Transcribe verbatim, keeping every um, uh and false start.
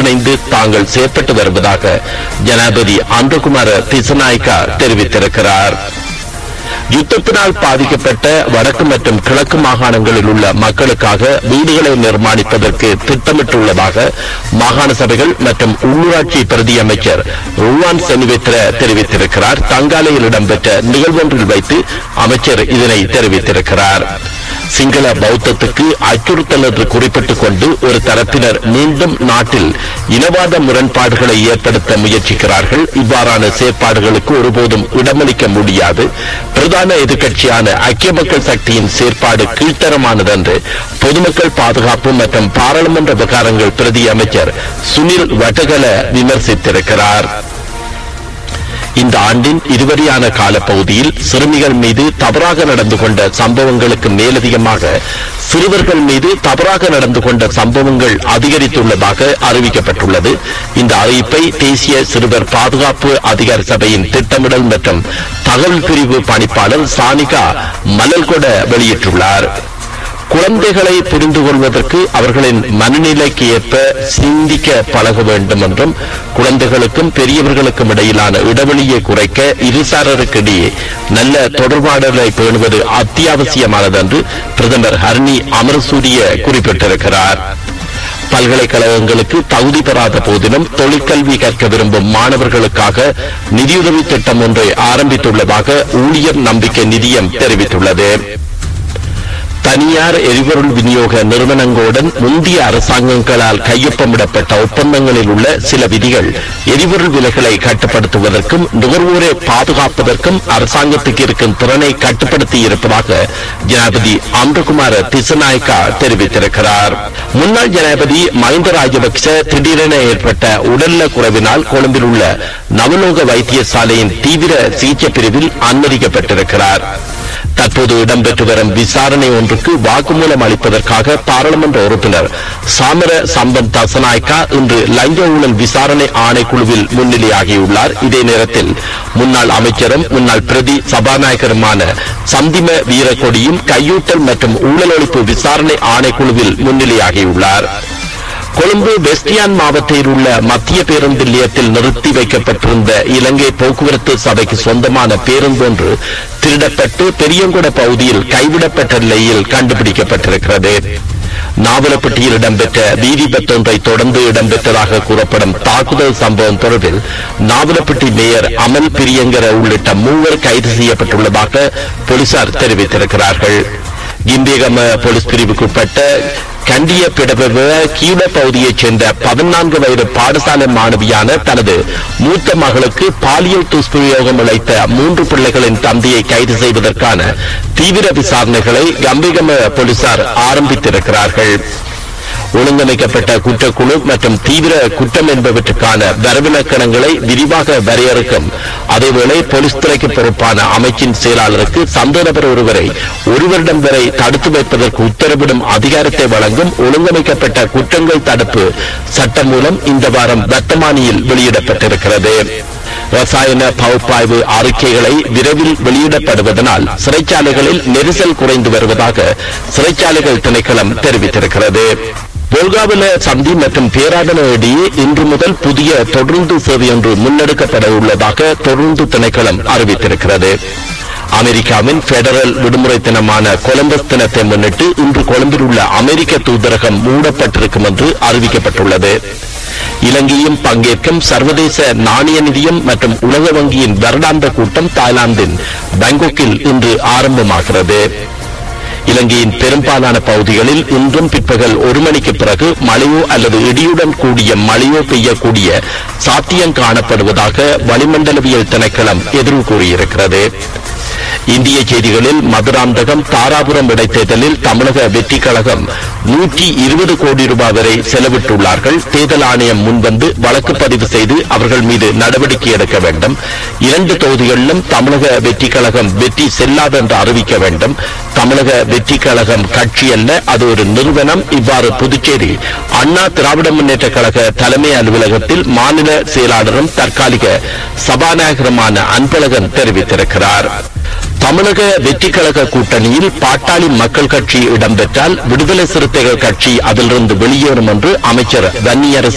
ஒன்றிணைந்து தாங்கள் செயற்பட்டு வருவதாக ஜனாதிபதி அன்றகுமார திசநாயக்கா தெரிவித்திருக்கிறார். யுத்தத்தினால் பாதிக்கப்பட்ட வடக்கு மற்றும் கிழக்கு மாகாணங்களில் உள்ள மக்களுக்காக வீடுகளை நிர்மாணிப்பதற்கு திட்டமிட்டுள்ளதாக மாகாண சபைகள் மற்றும் உள்ளூராட்சி பிரதி அமைச்சர் ருவான் செனிவேத்திர தெரிவித்திருக்கிறார். தங்காலையில் இடம்பெற்ற நிகழ்வொன்றில் வைத்து அமைச்சர் இதனை தெரிவித்திருக்கிறார். சிங்கள பௌத்தத்துக்கு அச்சுறுத்தல் என்று குறிப்பிட்டுக் கொண்டு ஒரு தரப்பினர் மீண்டும் நாட்டில் இனவாத முரண்பாடுகளை ஏற்படுத்த முயற்சிக்கிறார்கள். இவ்வாறான செயற்பாடுகளுக்கு ஒருபோதும் இடமளிக்க முடியாது. பிரதான எதிர்க்கட்சியான ஐக்கிய மக்கள் சக்தியின் செயற்பாடு கீழ்த்தரமானது என்று பொதுமக்கள் பாதுகாப்பு மற்றும் பாராளுமன்ற விவகாரங்கள் பிரதி அமைச்சர் சுனில் வட்டகல விமர்சித்திருக்கிறார். இந்த ஆண்டின் இருவரியான காலப்பகுதியில் சிறுமிகள் மீது தவறாக நடந்து கொண்ட சம்பவங்களுக்கு மேலதிகமாக சிறுவர்கள் மீது தவறாக நடந்து கொண்ட சம்பவங்கள் அதிகரித்துள்ளதாக அறிவிக்கப்பட்டுள்ளது. இந்த அறிவிப்பை தேசிய சிறுவர் பாதுகாப்பு அதிகார சபையின் திட்டமிடல் மற்றும் தகவல் பிரிவு பணிப்பாளர் சானிகா மலல்கொட வெளியிட்டுள்ளார். குழந்தைகளை புரிந்து கொள்வதற்கு அவர்களின் மனநிலைக்கு ஏற்ப சிந்திக்க பழக வேண்டும் என்றும் குழந்தைகளுக்கும் பெரியவர்களுக்கும் இடையிலான இடைவெளியை குறைக்க இருசாரருக்கிடையே நல்ல தொடர்பாடலை பேணுவது அத்தியாவசியமானது என்று பிரதமர் ஹர்னி அமரசூரிய குறிப்பிட்டிருக்கிறார். பல்கலைக்கழகங்களுக்கு தகுதி பெறாத போதிலும் தொழிற்கல்வி கற்க விரும்பும் மாணவர்களுக்காக நிதியுதவி திட்டம் ஒன்றை ஆரம்பித்துள்ளதாக ஊழியர் நம்பிக்கை நிதியம் தெரிவித்துள்ளது. தனியார் எரிபொருள் விநியோக நிறுவனங்களுடன் முந்தைய அரசாங்கங்களால் கையொப்பமிடப்பட்ட ஒப்பந்தங்களில் உள்ள சில விதிகள் எரிபொருள் விலைகளை கட்டுப்படுத்துவதற்கும் நுகர்வோரை பாதுகாப்பதற்கும் அரசாங்கத்துக்கு இருக்கும் திறனை கட்டுப்படுத்தி இருப்பதாக ஜனாதிபதி அன்றகுமார திசநாயக்கா தெரிவித்திருக்கிறார். முன்னாள் ஜனாதிபதி மஹிந்த ராஜபக்ச திடீரென ஏற்பட்ட உடல்நல குறைவினால் கொழும்பில் உள்ள நவலோக வைத்தியசாலையின் தீவிர சிகிச்சை பிரிவில் அனுமதிக்கப்பட்டிருக்கிறார். தற்போது இடம்பெற்று வரும் விசாரணை ஒன்றுக்கு வாக்குமூலம் அளிப்பதற்காக பாராளுமன்ற உறுப்பினர் சாமர சம்பத் தசநாயக்கா இன்று லஞ்ச ஊழல் விசாரணை ஆணைக்குழுவில் முன்னிலையாகியுள்ளார். இதே நேரத்தில் முன்னாள் அமைச்சரும் முன்னாள் பிரதி சபாநாயகருமான சந்திம வீரக்கொடியும் கையூட்டல் மற்றும் ஊழல் ஒழிப்பு விசாரணை ஆணைக்குழுவில் முன்னிலையாகியுள்ளார். கொழும்பு வெஸ்டியான் மாவட்டத்தில் உள்ள மத்திய பேருந்து நிலையத்தில் நிறுத்தி வைக்கப்பட்டிருந்த இலங்கை போக்குவரத்து சபைக்கு சொந்தமான பேருந்து ஒன்று திருடப்பட்டு பெரியங்குட பகுதியில் கைவிடப்பட்ட நிலையில் கண்டுபிடிக்கப்பட்டிருக்கிறது. நாவலப்பட்டியில் இடம்பெற்ற வீதி பத்தொன்றை தொடர்ந்து இடம்பெற்றதாக கூறப்படும் தாக்குதல் சம்பவம் தொடர்பில் நாவலப்பட்டி மேயர் அமல் பிரியங்கர உள்ளிட்ட மூவர் கைது செய்யப்பட்டுள்ளதாக போலீசார் தெரிவித்திருக்கிறார்கள். கிம்பேகம போலீஸ் பிரிவுக்குட்பட்ட கண்டிய பிடவ கீழ பகுதியைச் சேர்ந்த பதினான்கு வயது பாடசாலை மாணவியான தனது மூத்த மகளுக்கு பாலியல் துஷ்பிரயோகம் அளித்த மூன்று பிள்ளைகளின் தந்தையை கைது செய்வதற்கான தீவிர விசாரணைகளை கம்பேகம போலீசார் ஆரம்பித்திருக்கிறார்கள். ஒழுங்கமைக்கப்பட்ட குற்றக்குழு மற்றும் தீவிர குற்றம் என்பவற்றுக்கான வரவிலக்கணங்களை விரிவாக வரையறுக்கும் அதேவேளை போலீஸ் துறைக்கு பொறுப்பான அமைச்சின் செயலாளருக்கு சந்தேக நபர் ஒருவரை ஒரு வருடம் வரை தடுத்து வைப்பதற்கு உத்தரவிடும் அதிகாரத்தை வழங்கும் ஒழுங்கமைக்கப்பட்ட குற்றங்கள் தடுப்பு சட்டம் மூலம் இந்த வாரம் வர்த்தமானியில் வெளியிடப்பட்டிருக்கிறது. ரசாயன பகுப்பாய்வு அறிக்கைகளை விரைவில் வெளியிடப்படுவதனால் சிறைச்சாலைகளில் நெரிசல் குறைந்து வருவதாக சிறைச்சாலைகள் திணைக்களம் தெரிவித்திருக்கிறது. போல்காவில சந்தி மற்றும் பேராதன இடையே இன்று முதல் புதிய தொடர்ந்து சேவை ஒன்று முன்னெடுக்கப்பட உள்ளதாக தொடர்ந்து திணைக்களம் அறிவித்திருக்கிறது. அமெரிக்காவின் பெடரல் விடுமுறை தினமான கொலம்பஸ் தினத்தை முன்னிட்டு இன்று கொழும்பில் உள்ள அமெரிக்க தூதரகம் மூடப்பட்டிருக்கும் என்று அறிவிக்கப்பட்டுள்ளது. இலங்கையும் பங்கேற்கும் சர்வதேச நாணய நிதியம் மற்றும் உலக வங்கியின் வருடாந்த கூட்டம் தாய்லாந்தின் பாங்காக்கில் இன்று ஆரம்பமாகிறது. இலங்கையின் பெரும்பாலான பகுதிகளில் இன்றும் பிற்பகல் ஒரு மணிக்கு பிறகு மழையோ அல்லது இடியுடன் கூடிய மழையோ பெய்யக்கூடிய சாத்தியம் காணப்படுவதாக வளிமண்டலவியல் திணைக்களம் எதிர்வு கூறியிருக்கிறது. இந்திய செய்திகளில் மதுராந்தகம் தாராபுரம் இடைத்தேர்தலில் தமிழக வெற்றி கழகம் நூற்றி இருபது கோடி ரூபாய் வரை செலவிட்டுள்ளார்கள். தேர்தல் ஆணையம் முன்வந்து வழக்கு பதிவு செய்து அவர்கள் மீது நடவடிக்கை எடுக்க வேண்டும். இரண்டு தொகுதிகளிலும் தமிழக வெற்றி கழகம் வெற்றி செல்லாது என்று அறிவிக்க வேண்டும். தமிழக வெற்றி கழகம் கட்சி அல்ல, அது ஒரு நிறுவனம். இவ்வாறு புதுச்சேரி அண்ணா திராவிட முன்னேற்ற கழக தலைமை அலுவலகத்தில் மாநில செயலாளரும் தற்காலிக சபாநாயகருமான அன்பழகன் தெரிவித்திருக்கிறார். தமிழக வெற்றி கழக கூட்டணியில் பாட்டாளி மக்கள் கட்சி இடம்பெற்றால் விடுதலை சிறுத்தைகள் கட்சி அதிலிருந்து வெளியேறும் என்று அமைச்சர் வன்னியரசு